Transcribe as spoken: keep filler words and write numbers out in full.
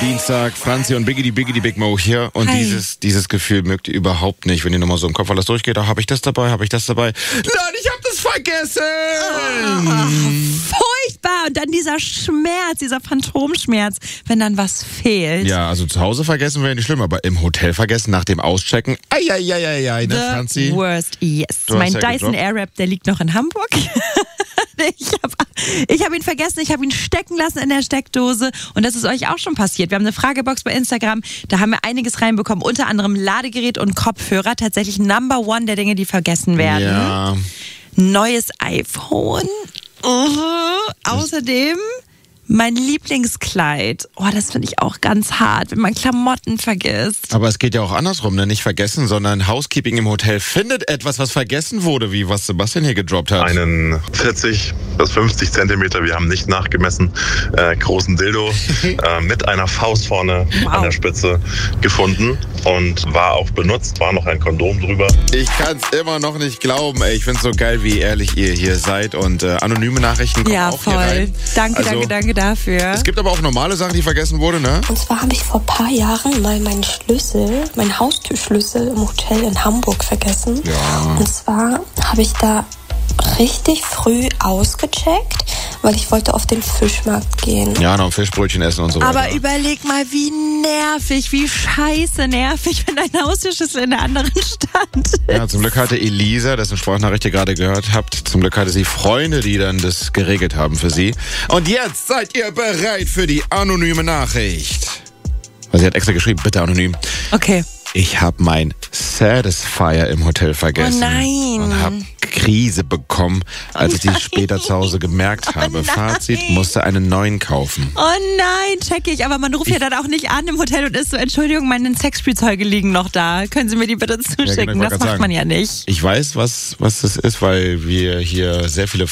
Dienstag. Franzi und Biggie, die Biggie, die Big Mo hier. Und Hi. dieses dieses Gefühl mögt ihr überhaupt nicht, wenn ihr nochmal so im Kopf alles durchgeht. Da habe ich das dabei, habe ich das dabei. Nein, ich habe das vergessen! Oh, furchtbar. Und dann dieser Schmerz, dieser Phantomschmerz, wenn dann was fehlt. Ja, also zu Hause vergessen wäre nicht schlimm, aber im Hotel vergessen nach dem Auschecken. Eieieiei, ne, Franzi? The worst, yes. Du hast Mein ja Dyson gedroppt. Airwrap, der liegt noch in Hamburg. Ich habe ich hab ihn vergessen, ich habe ihn stecken lassen in der Steckdose und das ist euch auch schon passiert. Wir haben eine Fragebox bei Instagram, da haben wir einiges reinbekommen, unter anderem Ladegerät und Kopfhörer, tatsächlich Number One der Dinge, die vergessen werden. Ja. Neues iPhone, uh, außerdem mein Lieblingskleid. Oh, das finde ich auch ganz hart, wenn man Klamotten vergisst. Aber es geht ja auch andersrum, ne? Nicht vergessen, sondern Housekeeping im Hotel findet etwas, was vergessen wurde, wie was Sebastian hier gedroppt hat. Einen vierzig bis fünfzig Zentimeter, wir haben nicht nachgemessen, äh, großen Dildo äh, mit einer Faust vorne Wow. an der Spitze gefunden und war auch benutzt, war noch ein Kondom drüber. Ich kann es immer noch nicht glauben, ey. Ich finde es so geil, wie ehrlich ihr hier seid und äh, anonyme Nachrichten kommen Ja, auch hier voll. rein. Danke, Also, danke, danke dafür. Es gibt aber auch normale Sachen, die vergessen wurde, ne? Und zwar habe ich vor ein paar Jahren mal meinen Schlüssel, meinen Haustürschlüssel im Hotel in Hamburg vergessen. Ja. Und zwar habe ich da richtig früh ausgecheckt, weil ich wollte auf den Fischmarkt gehen. Ja, noch ein Fischbrötchen essen und so Aber weiter. überleg mal, wie nervig, wie scheiße nervig, wenn dein Haustürschlüssel in der anderen stand. Ja, zum Glück hatte Elisa, dessen Sprachnachricht ihr gerade gehört habt, zum Glück hatte sie Freunde, die dann das geregelt haben für sie. Und jetzt seid ihr bereit für die anonyme Nachricht. Weil sie hat extra geschrieben, bitte anonym. Okay. Ich habe mein Satisfier im Hotel vergessen. Oh nein. Und habe Krise bekommen, als ich die später zu Hause gemerkt habe. nein. Fazit, musste einen neuen kaufen. Oh nein, check ich. Aber man ruft ja dann auch nicht an im Hotel und ist so, Entschuldigung, meine Sexspielzeuge liegen noch da. Können Sie mir die bitte zuschicken? genau, ich wollte das grad macht man sagen. ja nicht. Ich weiß, was, was das ist, weil wir hier sehr viele